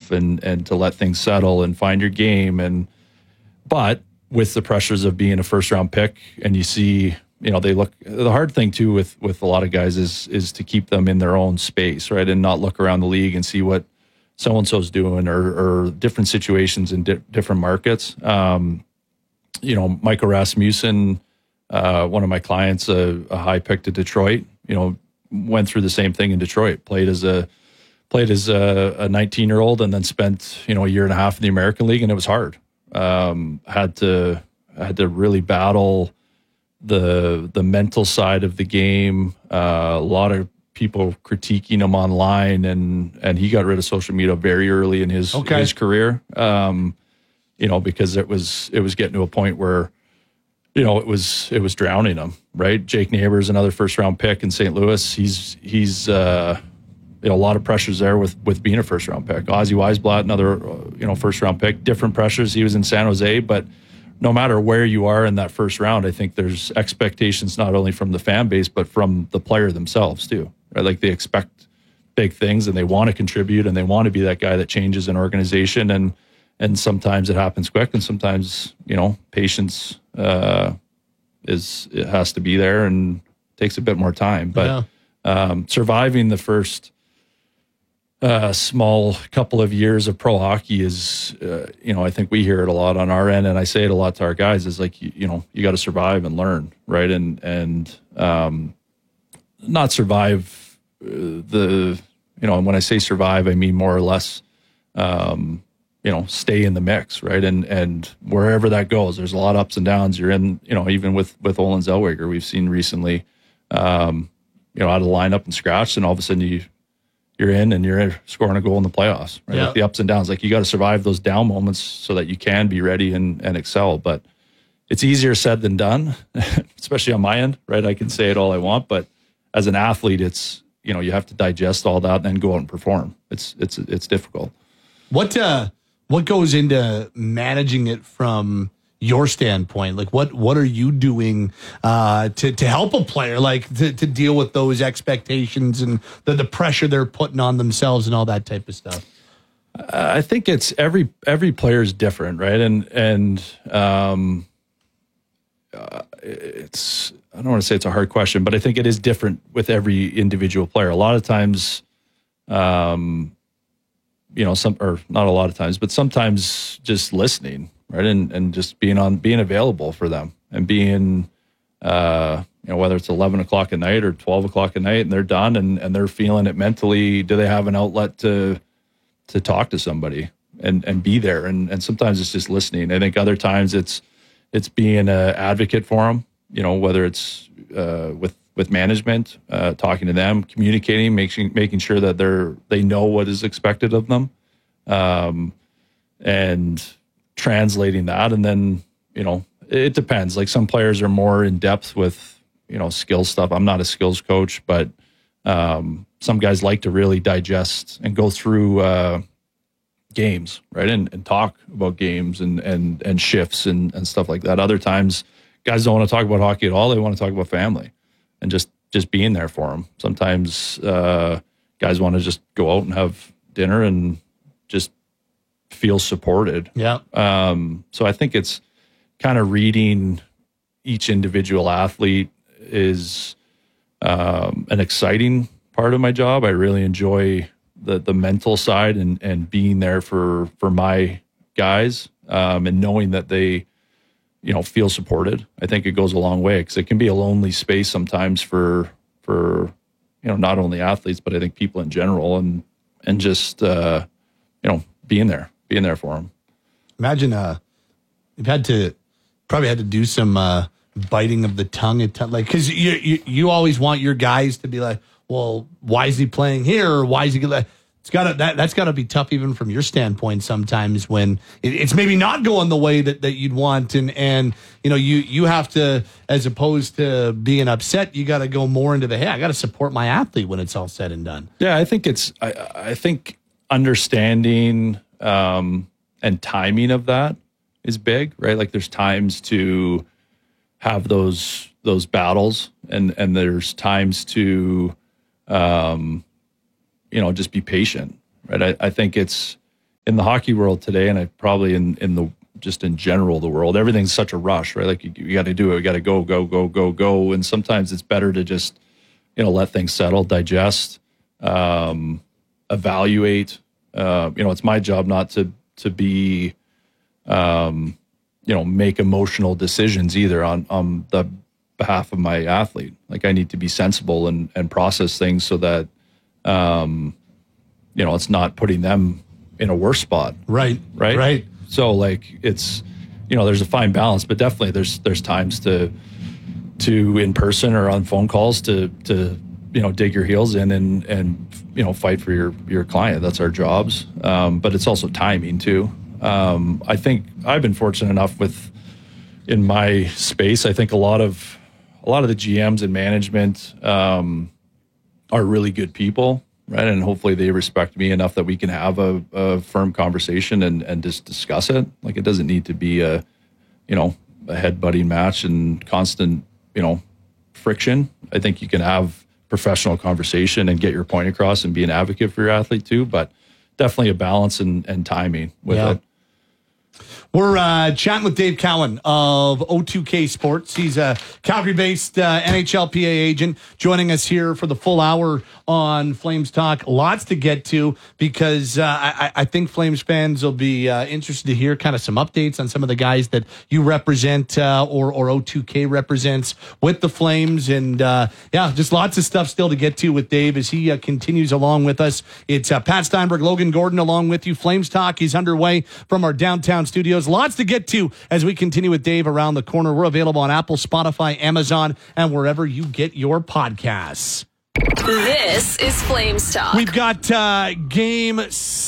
off and to let things settle and find your game. But with the pressures of being a first round pick, and you see, the hard thing too with a lot of guys is to keep them in their own space, right? And not look around the league and see what so-and-so's doing or different situations in different markets. Michael Rasmussen, one of my clients, a high pick to Detroit, went through the same thing in Detroit, played as a 19-year-old and then spent, a year and a half in the American League, and it was hard. Had to really battle the mental side of the game. A lot of people critiquing him online, and he got rid of social media very early in his career. Because it was getting to a point where, it was drowning him, right? Jake Neighbors, another first round pick in St. Louis. He's a lot of pressures there with being a first round pick. Ozzy Weisblatt, another, first round pick, different pressures. He was in San Jose, but no matter where you are in that first round, I think there's expectations not only from the fan base, but from the player themselves too, right? Like they expect big things and they want to contribute and they want to be that guy that changes an organization. And sometimes it happens quick, and sometimes, patience it has to be there and takes a bit more time. But surviving the first small couple of years of pro hockey is, I think we hear it a lot on our end, and I say it a lot to our guys, is like, you got to survive and learn, right? And not survive and when I say survive, I mean more or less, stay in the mix, right? And wherever that goes, there's a lot of ups and downs. You're in, even with Olen Zellweger, we've seen recently, out of the lineup and scratched, and all of a sudden you're in and you're scoring a goal in the playoffs, right? Like the ups and downs, like you got to survive those down moments so that you can be ready and excel. But it's easier said than done, especially on my end, right? I can say it all I want, but as an athlete, it's, you have to digest all that and then go out and perform. It's difficult. What goes into managing it from your standpoint? Like what are you doing to help a player, like to deal with those expectations and the pressure they're putting on themselves and all that type of stuff? I think it's every player is different, right? And it's, I don't want to say it's a hard question, but I think it is different with every individual player. A lot of times, not a lot of times, but sometimes just listening, right? And just being available for them and being, whether it's 11 o'clock at night or 12 o'clock at night and they're done and they're feeling it mentally. Do they have an outlet to talk to somebody and be there? And sometimes it's just listening. I think other times it's being an advocate for them, whether it's, with management, talking to them, communicating, making sure that they know what is expected of them, and translating that. And then, it depends. Like some players are more in depth with, skill stuff. I'm not a skills coach, but some guys like to really digest and go through games, right? And talk about games and shifts and stuff like that. Other times, guys don't want to talk about hockey at all. They want to talk about family and just being there for them. Sometimes guys want to just go out and have dinner and just feel supported. Yeah. So I think it's kind of reading each individual athlete is an exciting part of my job. I really enjoy the mental side and being there for my guys, and knowing that they, feel supported. I think it goes a long way because it can be a lonely space sometimes for not only athletes, but I think people in general and just, being there for them. Imagine, you've probably had to do some biting of the tongue at times, like, because you always want your guys to be like, well, why is he playing here? Or why is he gonna? That's gotta be tough even from your standpoint sometimes when it's maybe not going the way that you'd want, and you have to, as opposed to being upset, you got to go more into hey, I got to support my athlete when it's all said and done. Yeah, I think I think understanding and timing of that is big, right? Like there's times to have those battles, and there's times to just be patient, right? I think it's in the hockey world today, and I probably in the just in general the world, everything's such a rush, right? Like you got to do it, you got to go, and sometimes it's better to just let things settle, digest, evaluate. It's my job not to be make emotional decisions either on the behalf of my athlete. Like I need to be sensible and process things so that it's not putting them in a worse spot. Right. So like it's there's a fine balance, but definitely there's times to in person or on phone calls to dig your heels in and fight for your client. That's our jobs. But it's also timing too. I think I've been fortunate enough in my space. I think a lot of the GMs and management are really good people, right? And hopefully they respect me enough that we can have a firm conversation and just discuss it. Like it doesn't need to be a head-butting match and constant, friction. I think you can have professional conversation and get your point across and be an advocate for your athlete too, but definitely a balance and timing with it. We're chatting with Dave Cowan of O2K Sports. He's a Calgary-based NHLPA agent joining us here for the full hour on Flames Talk. Lots to get to because I think Flames fans will be interested to hear kind of some updates on some of the guys that you represent or O2K represents with the Flames. And just lots of stuff still to get to with Dave as he continues along with us. It's Pat Steinberg, Logan Gordon along with you. Flames Talk is underway from our downtown studios. Lots to get to as we continue with Dave around the corner. We're available on Apple, Spotify, Amazon, and wherever you get your podcasts. This is Flames Talk. We've got Game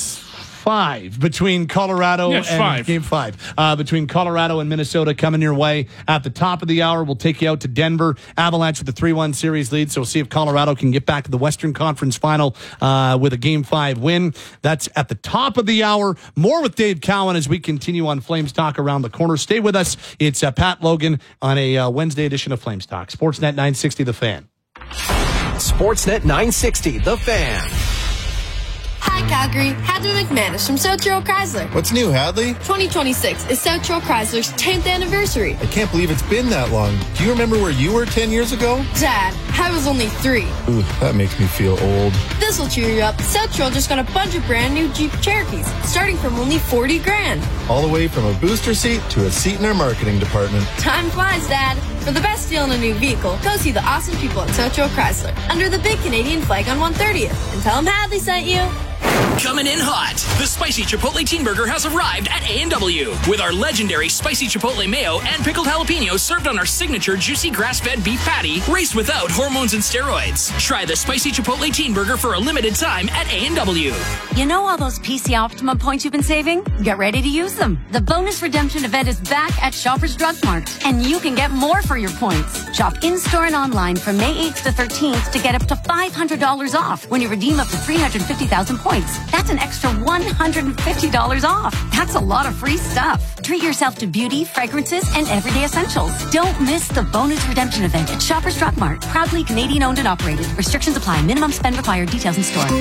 5 between Colorado and Game 5 between Colorado and Minnesota coming your way at the top of the hour. We'll take you out to Denver. Avalanche with the 3-1 series lead. So we'll see if Colorado can get back to the Western Conference Final with a Game 5 win. That's at the top of the hour. More with Dave Cowan as we continue on Flames Talk around the corner. Stay with us. It's Pat Logan on a Wednesday edition of Flames Talk. Sportsnet 960 The Fan. Sportsnet 960 The Fan. Hi, Calgary. Hadley McManus from South Shore Chrysler. What's new, Hadley? 2026 is South Shore Chrysler's 10th anniversary. I can't believe it's been that long. Do you remember where you were 10 years ago? Dad, I was only 3. Ooh, that makes me feel old. This'll cheer you up. South Shore just got a bunch of brand new Jeep Cherokees, starting from only $40,000. All the way from a booster seat to a seat in our marketing department. Time flies, Dad. For the best deal on a new vehicle, go see the awesome people at South Shore Chrysler under the big Canadian flag on 130th. And tell them Hadley sent you. Coming in hot, the Spicy Chipotle Teen Burger has arrived at A&W with our legendary Spicy Chipotle Mayo and pickled jalapenos served on our signature juicy grass-fed beef patty, raised without hormones and steroids. Try the Spicy Chipotle Teen Burger for a limited time at A&W. You know all those PC Optimum points you've been saving? Get ready to use them. The bonus redemption event is back at Shoppers Drug Mart, and you can get more for your points. Shop in-store and online from May 8th to 13th to get up to $500 off when you redeem up to 350,000 points. That's an extra $150 off. That's a lot of free stuff. Treat yourself to beauty, fragrances, and everyday essentials. Don't miss the bonus redemption event at Shoppers Drug Mart. Proudly Canadian owned and operated. Restrictions apply. Minimum spend required. Details in store.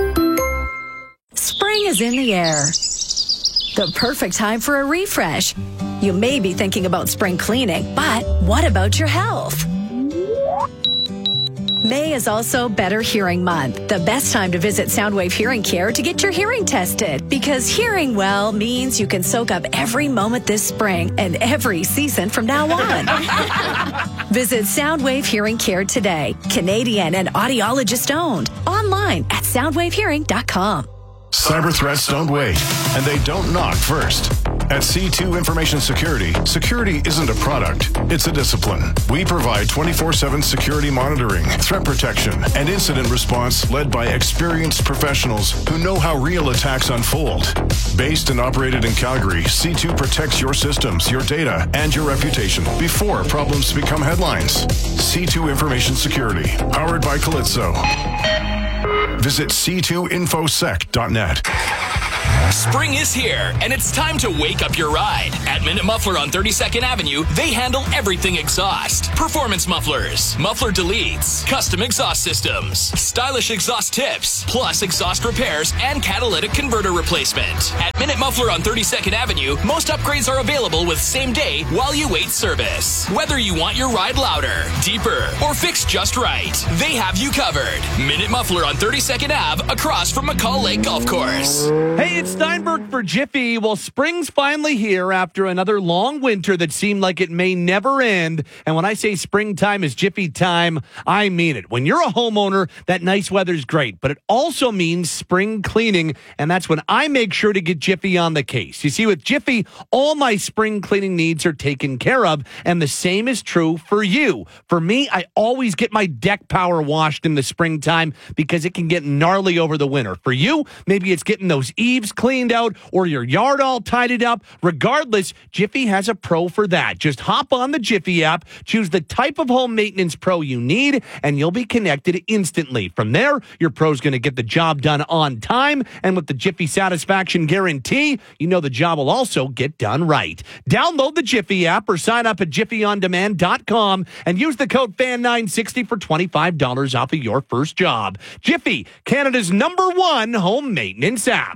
Spring is in the air. The perfect time for a refresh. You may be thinking about spring cleaning, but what about your health? May is also Better Hearing Month, the best time to visit Soundwave Hearing Care to get your hearing tested. Because hearing well means you can soak up every moment this spring and every season from now on. Visit Soundwave Hearing Care today. Canadian and audiologist owned. Online at soundwavehearing.com. Cyber threats don't wait, and they don't knock first. At C2 Information Security, security isn't a product, it's a discipline. We provide 24/7 security monitoring, threat protection, and incident response led by experienced professionals who know how real attacks unfold. Based and operated in Calgary, C2 protects your systems, your data, and your reputation before problems become headlines. C2 Information Security, powered by Calypso. Visit c2infosec.net. Spring is here, and it's time to wake up your ride. At Minute Muffler on 32nd Avenue, they handle everything exhaust. Performance mufflers, muffler deletes, custom exhaust systems, stylish exhaust tips, plus exhaust repairs and catalytic converter replacement. At Minute Muffler on 32nd Avenue, most upgrades are available with same day while you wait service. Whether you want your ride louder, deeper, or fixed just right, they have you covered. Minute Muffler on 32nd Ave, across from McCall Lake Golf Course. Hey, it's Steinberg for Jiffy. Well, spring's finally here after another long winter that seemed like it may never end. And when I say springtime is Jiffy time, I mean it. When you're a homeowner, that nice weather's great, but it also means spring cleaning. And that's when I make sure to get Jiffy on the case. You see, with Jiffy, all my spring cleaning needs are taken care of. And the same is true for you. For me, I always get my deck power washed in the springtime because it can get gnarly over the winter. For you, maybe it's getting those eaves cleaned out or your yard all tidied up. Regardless, Jiffy has a pro for that. Just hop on the Jiffy app, choose the type of home maintenance pro you need, and you'll be connected instantly. From there, your pro's going to get the job done on time, and with the Jiffy Satisfaction Guarantee, you know the job will also get done right. Download the Jiffy app or sign up at jiffyondemand.com and use the code FAN960 for $25 off of your first job. Jiffy, Canada's #1 home maintenance app.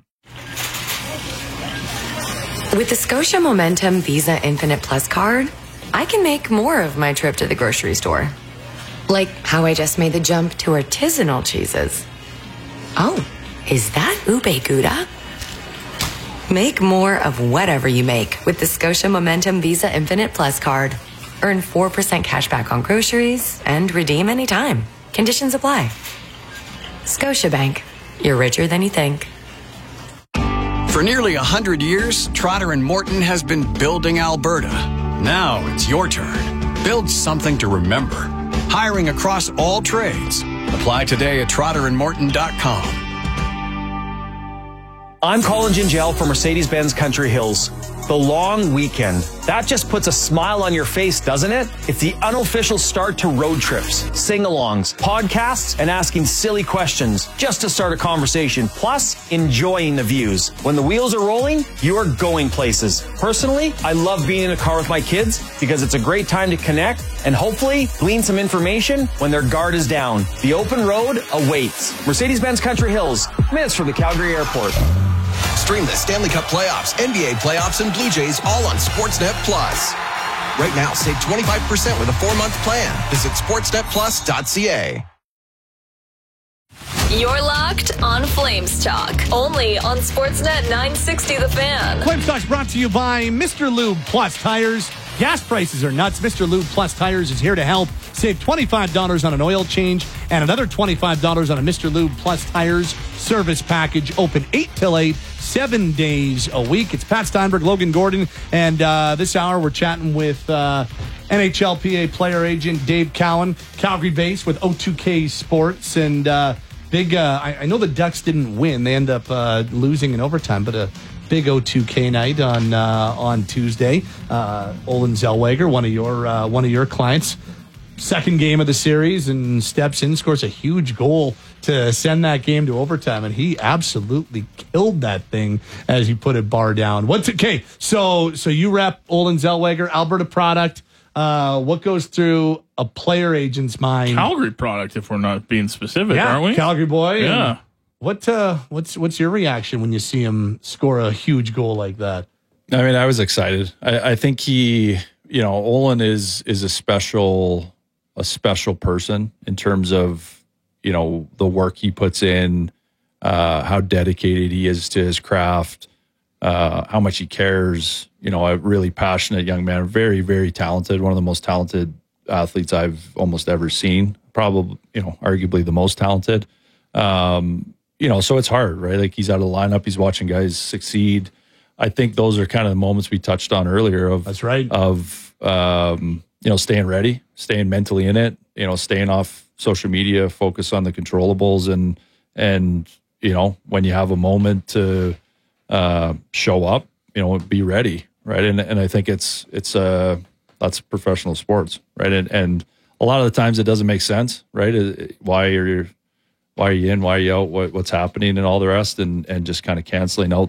With the Scotia Momentum Visa Infinite Plus card, I can make more of my trip to the grocery store. Like how I just made the jump to artisanal cheeses. Oh, is that ube gouda? Make more of whatever you make with the Scotia Momentum Visa Infinite Plus card. Earn 4% cash back on groceries and redeem anytime. Conditions apply. Scotiabank. You're richer than you think. For nearly 100 years, Trotter & Morton has been building Alberta. Now it's your turn. Build something to remember. Hiring across all trades. Apply today at trotterandmorton.com. I'm Colin Gingell for Mercedes-Benz Country Hills. The long weekend. That just puts a smile on your face, doesn't it? It's the unofficial start to road trips, sing-alongs, podcasts, and asking silly questions just to start a conversation, plus enjoying the views. When the wheels are rolling, you are going places. Personally, I love being in a car with my kids because it's a great time to connect and hopefully glean some information when their guard is down. The open road awaits. Mercedes-Benz Country Hills, minutes from the Calgary Airport. Stream the Stanley Cup playoffs, NBA playoffs, and Blue Jays all on Sportsnet Plus. Right now, save 25% with a 4-month plan. Visit sportsnetplus.ca. You're locked on Flames Talk, only on Sportsnet 960 The Fan. Flames Talk brought to you by Mr. Lube Plus Tires. Gas prices are nuts. Mr. Lube Plus Tires is here to help. Save $25 on an oil change and another $25 on a Mr. Lube Plus Tires service package. Open 8 till 8, 7 days a week. It's Pat Steinberg, Logan Gordon, and this hour we're chatting with NHLPA player agent Dave Cowan, Calgary-based with O2K Sports. And I know the Ducks didn't win. They end up losing in overtime, but a big O2K night on Tuesday. Olin Zellweger, one of your clients, second game of the series, and steps in, scores a huge goal to send that game to overtime, and he absolutely killed that thing as he put it bar down. So you rep Olin Zellweger, Alberta product. What goes through a player agent's mind? Calgary product, if we're not being specific, aren't we? Calgary boy. Yeah. What's your reaction when you see him score a huge goal like that? I mean, I was excited. I think Olin is a special person in terms of, the work he puts in, how dedicated he is to his craft, how much he cares. A really passionate young man, very, very talented, one of the most talented athletes I've almost ever seen, probably, arguably the most talented. So it's hard, right? Like, he's out of the lineup, he's watching guys succeed. I think those are kind of the moments we touched on earlier of, that's right, of, staying ready, staying mentally in it, staying off social media, focus on the controllables, and when you have a moment to show up, be ready, right? And I think that's professional sports, right? And a lot of the times it doesn't make sense, right? Why are you in? Why are you out? What's happening and all the rest, and just kind of canceling out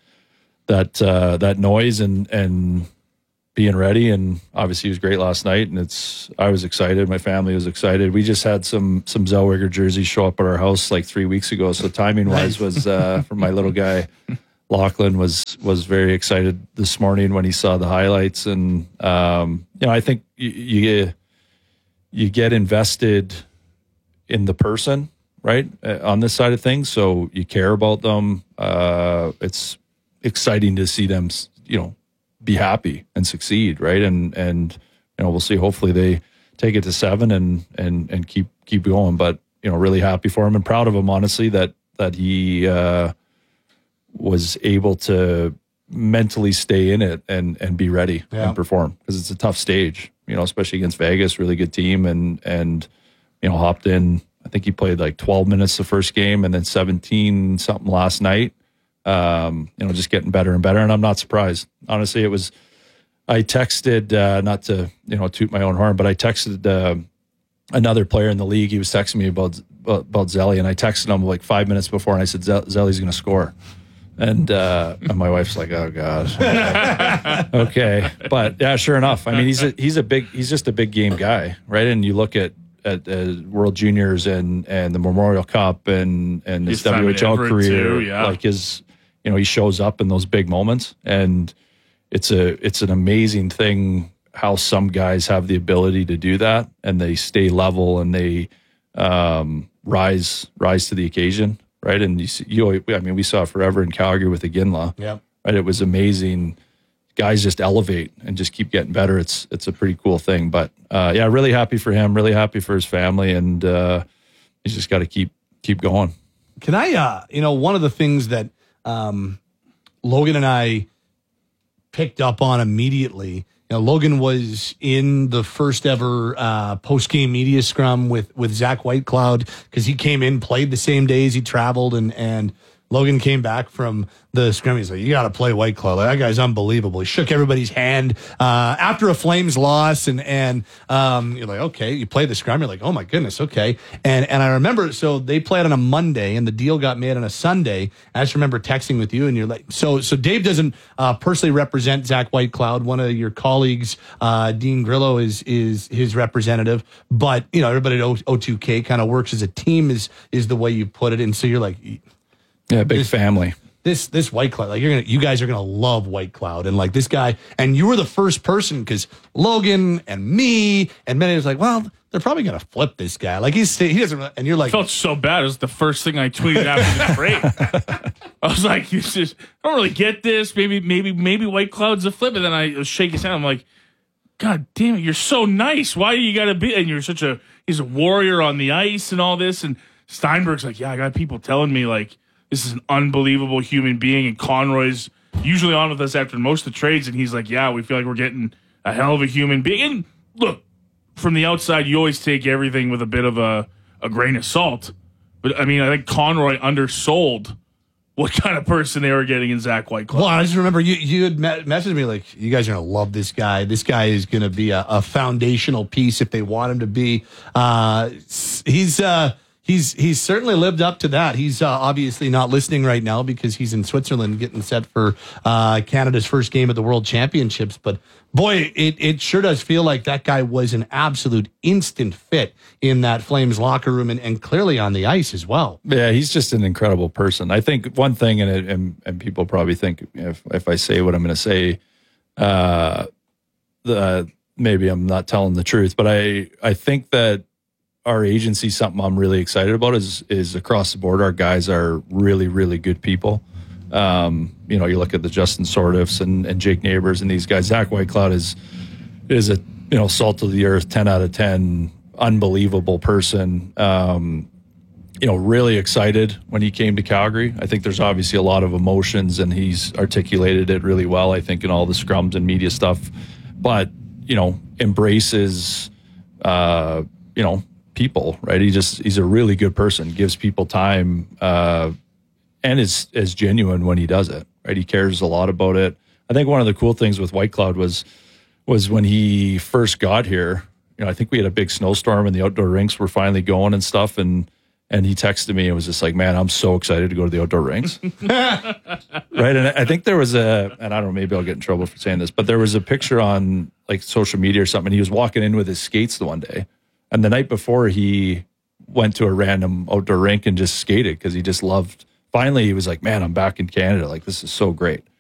that noise and being ready. And obviously he was great last night, and I was excited. My family was excited. We just had some Zellweger jerseys show up at our house like 3 weeks ago. So timing wise was for my little guy, Lachlan was very excited this morning when he saw the highlights. And, I think you get invested in the person, right, on this side of things. So you care about them. It's exciting to see them, be happy and succeed, right? And we'll see. Hopefully they take it to 7 and keep going. But really happy for him and proud of him, honestly, that he was able to mentally stay in it and be ready and perform, because it's a tough stage, especially against Vegas, really good team, and hopped in. I think he played like 12 minutes the first game and then 17 something last night. Just getting better and better. And I'm not surprised. Honestly, I texted, not to, toot my own horn, but I texted another player in the league. He was texting me about Zelly, and I texted him like 5 minutes before, and I said, Zelly's going to score. And my wife's like, oh God. Okay. But yeah, sure enough. I mean, he's just a big game guy, right? And you look at World Juniors and the Memorial Cup and his WHL career, too, like he shows up in those big moments, and it's an amazing thing how some guys have the ability to do that, and they stay level and they rise to the occasion, right? And we saw it forever in Calgary with Iginla, right? It was amazing. Guys just elevate and just keep getting better. It's a pretty cool thing. But really happy for him, really happy for his family, and he's just got to keep going. Can I, one of the things that Logan and I picked up on immediately, Logan was in the first ever post-game media scrum with Zach Whitecloud, because he came in, played the same days, he traveled, and Logan came back from the scrum. He's like, you got to play Whitecloud. That guy's unbelievable. He shook everybody's hand after a Flames loss. And you're like, okay, you play the scrum. You're like, oh my goodness. Okay. And I remember, so they played on a Monday and the deal got made on a Sunday. I just remember texting with you, and you're like, so Dave doesn't personally represent Zach Whitecloud. One of your colleagues, Dean Grillo, is his representative, but everybody at O2K kind of works as a team is the way you put it. And so you're like, yeah, big family. This Whitecloud, like you guys are gonna love Whitecloud, and like this guy, and you were the first person, because Logan and me and Manny was like, well, they're probably gonna flip this guy. Like he doesn't, and you're like, I felt so bad. It was the first thing I tweeted after the break. I was like, I don't really get this. Maybe Whitecloud's a flip, and then I was shaking his hand. I'm like, God damn it, you're so nice. Why do you gotta be? And he's a warrior on the ice and all this. And Steinberg's like, yeah, I got people telling me like, this is an unbelievable human being, and Conroy's usually on with us after most of the trades, and he's like, yeah, we feel like we're getting a hell of a human being. And look, from the outside, you always take everything with a bit of a grain of salt. But, I mean, I think Conroy undersold what kind of person they were getting in Zach Whitecloud. Well, I just remember you had messaged me like, you guys are going to love this guy. This guy is going to be a foundational piece if they want him to be. He's certainly lived up to that. He's obviously not listening right now because he's in Switzerland getting set for Canada's first game at the World Championships. But boy, it sure does feel like that guy was an absolute instant fit in that Flames locker room and clearly on the ice as well. Yeah, he's just an incredible person. I think one thing, and people probably think if I say what I'm going to say, maybe I'm not telling the truth, but I think that our agency, something I'm really excited about is across the board, our guys are really, really good people. You look at the Justin Sortifs and Jake Neighbors and these guys. Zach Whitecloud is a salt of the earth, 10 out of 10, unbelievable person. Really excited when he came to Calgary. I think there's obviously a lot of emotions, and he's articulated it really well, I think, in all the scrums and media stuff. But, embraces, people, right? He's a really good person, gives people time, and is genuine when he does it, right? He cares a lot about it. I think one of the cool things with Whitecloud was when he first got here, I think we had a big snowstorm and the outdoor rinks were finally going and stuff, and And he texted me and was just like, man, I'm so excited to go to the outdoor rinks. Right. And I think there was and I don't know, maybe I'll get in trouble for saying this, but there was a picture on like social media or something. He was walking in with his skates the one day. And the night before, he went to a random outdoor rink and just skated because he just loved. Finally, he was like, man, I'm back in Canada. Like, this is so great.